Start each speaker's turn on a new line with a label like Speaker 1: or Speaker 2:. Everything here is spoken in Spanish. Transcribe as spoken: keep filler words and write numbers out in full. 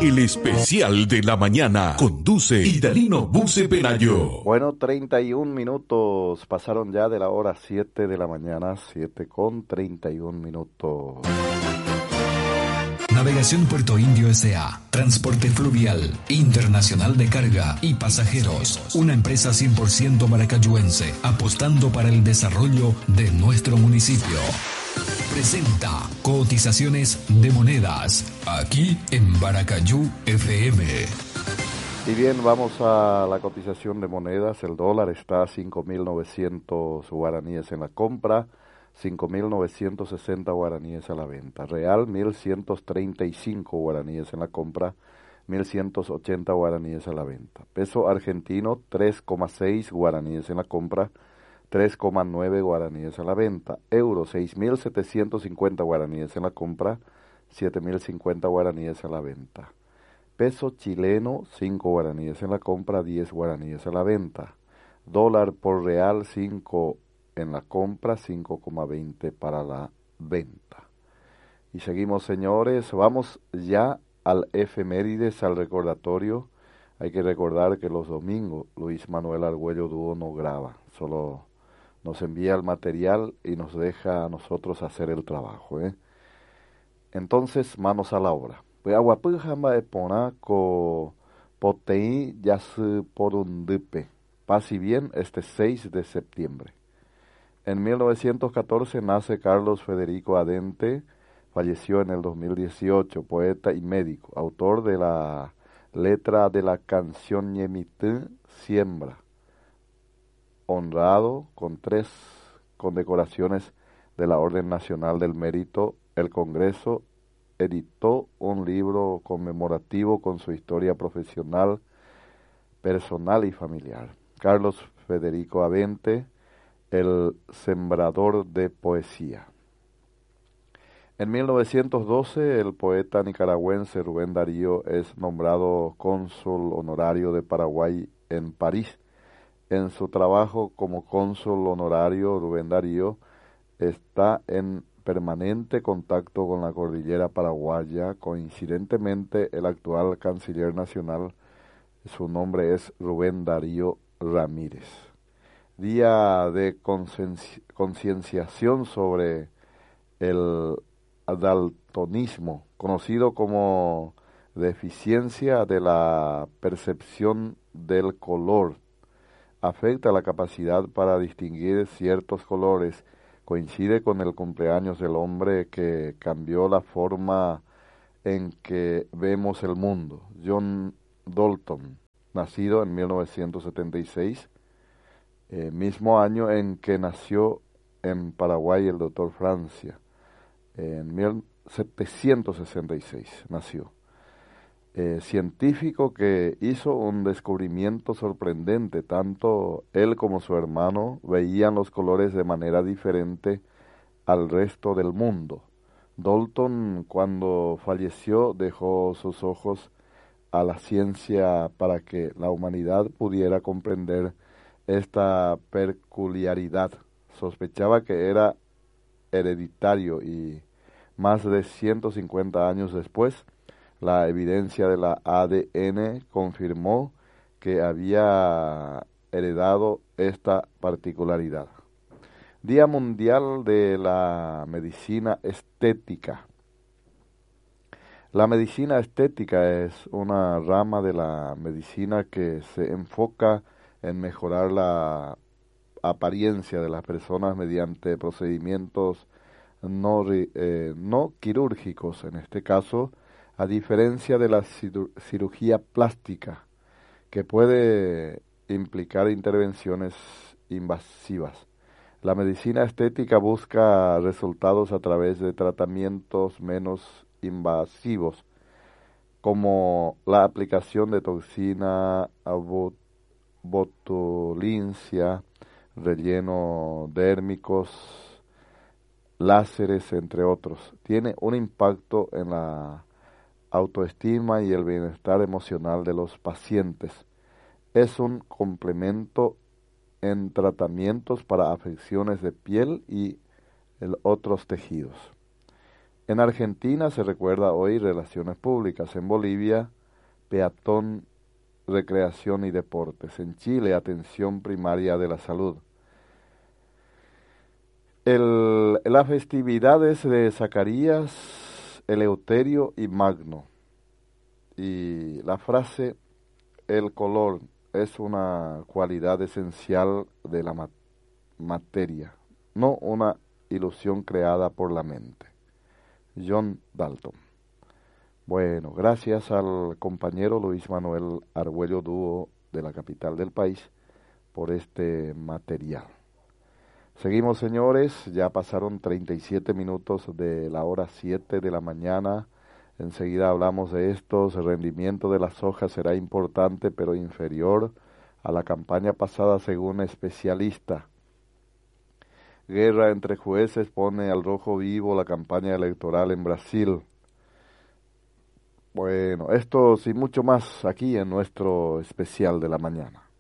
Speaker 1: El especial de la mañana conduce Idalino Buce Pelayo.
Speaker 2: Bueno, treinta y un minutos pasaron ya de la hora siete de la mañana, siete con treinta y un minutos.
Speaker 3: Navegación Puerto Indio S A Transporte Fluvial Internacional de Carga y Pasajeros. Una empresa cien por ciento maracayuense, apostando para el desarrollo de nuestro municipio. Presenta cotizaciones de monedas, aquí en Baracayú F M.
Speaker 2: Y bien, vamos a la cotización de monedas. El dólar está a cinco mil novecientos guaraníes en la compra, cinco mil novecientos sesenta guaraníes a la venta. Real, mil ciento treinta y cinco guaraníes en la compra, mil ciento ochenta guaraníes a la venta. Peso argentino, tres coma seis guaraníes en la compra, tres coma nueve guaraníes a la venta. Euro, seis mil setecientos cincuenta guaraníes en la compra, siete mil cincuenta guaraníes a la venta. Peso chileno, cinco guaraníes en la compra, diez guaraníes a la venta. Dólar por real, cinco en la compra, cinco coma veinte para la venta. Y seguimos, señores, vamos ya al efemérides, al recordatorio. Hay que recordar que los domingos Luis Manuel Argüello Dúo no graba, solo nos envía el material y nos deja a nosotros hacer el trabajo, ¿eh? Entonces, manos a la obra. Pues aguapujama eponaco potei yasu porundupe. Paz y bien este seis de septiembre. En mil novecientos catorce nace Carlos Federico Adente, falleció en el dos mil dieciocho, poeta y médico, autor de la letra de la canción Ñemitú Siembra, honrado con tres condecoraciones de la Orden Nacional del Mérito. El Congreso editó un libro conmemorativo con su historia profesional, personal y familiar. Carlos Federico Adente, el sembrador de poesía. En mil novecientos doce, el poeta nicaragüense Rubén Darío es nombrado cónsul honorario de Paraguay en París. En su trabajo como cónsul honorario, Rubén Darío está en permanente contacto con la cordillera paraguaya. Coincidentemente, el actual canciller nacional, su nombre es Rubén Darío Ramírez. Día de concienciación sobre el daltonismo, conocido como deficiencia de la percepción del color. Afecta la capacidad para distinguir ciertos colores. Coincide con el cumpleaños del hombre que cambió la forma en que vemos el mundo. John Dalton, nacido en mil novecientos setenta y seis, eh, mismo año en que nació en Paraguay el doctor Francia. En mil setecientos sesenta y seis nació. Eh, científico que hizo un descubrimiento sorprendente. Tanto él como su hermano veían los colores de manera diferente al resto del mundo. Dalton, cuando falleció, dejó sus ojos a la ciencia para que la humanidad pudiera comprender esta peculiaridad. Sospechaba que era hereditario y más de ciento cincuenta años después, la evidencia de la A D N confirmó que había heredado esta particularidad. Día Mundial de la Medicina Estética. La medicina estética es una rama de la medicina que se enfoca en mejorar la apariencia de las personas mediante procedimientos no, eh, no quirúrgicos, en este caso, a diferencia de la cirugía plástica, que puede implicar intervenciones invasivas. La medicina estética busca resultados a través de tratamientos menos invasivos, como la aplicación de toxina, botulincia, relleno dérmicos, láseres, entre otros. Tiene un impacto en la autoestima y el bienestar emocional de los pacientes. Es un complemento en tratamientos para afecciones de piel y el otros tejidos. En Argentina se recuerda hoy relaciones públicas. En Bolivia, peatón, recreación y deportes. En Chile, atención primaria de la salud. El, las festividades de Zacarías, Eleuterio y Magno. Y la frase, el color es una cualidad esencial de la ma- materia, no una ilusión creada por la mente. John Dalton. Bueno, gracias al compañero Luis Manuel Argüello Dúo de la capital del país por este material. Seguimos, señores, ya pasaron treinta y siete minutos de la hora siete de la mañana. Enseguida hablamos de estos. El rendimiento de las hojas será importante, pero inferior a la campaña pasada según especialista. Guerra entre jueces pone al rojo vivo la campaña electoral en Brasil. Bueno, esto y mucho más aquí en nuestro especial de la mañana.